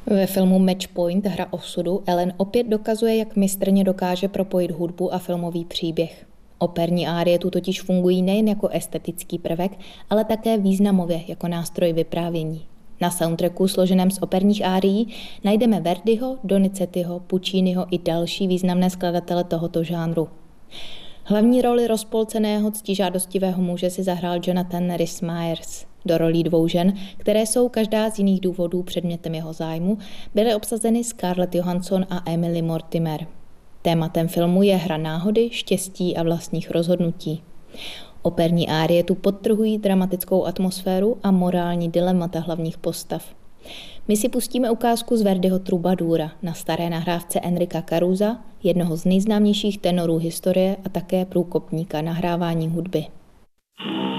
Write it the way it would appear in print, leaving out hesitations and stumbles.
Ve filmu Match Point, hra osudu, Ellen opět dokazuje, jak mistrně dokáže propojit hudbu a filmový příběh. Operní árie tu totiž fungují nejen jako estetický prvek, ale také významově jako nástroj vyprávění. Na soundtracku složeném z operních árií najdeme Verdiho, Donizettiho, Pucciniho i další významné skladatele tohoto žánru. Hlavní roli rozpolceného ctižádostivého muže si zahrál Jonathan Rhys-Meyers. Do rolí dvou žen, které jsou každá z jiných důvodů předmětem jeho zájmu, byly obsazeny Scarlett Johansson a Emily Mortimer. Tématem filmu je hra náhody, štěstí a vlastních rozhodnutí. Operní árie tu podtrhují dramatickou atmosféru a morální dilemata hlavních postav. My si pustíme ukázku z Verdiho Trubadura na staré nahrávce Enrica Carusa, jednoho z nejznámějších tenorů historie a také průkopníka nahrávání hudby.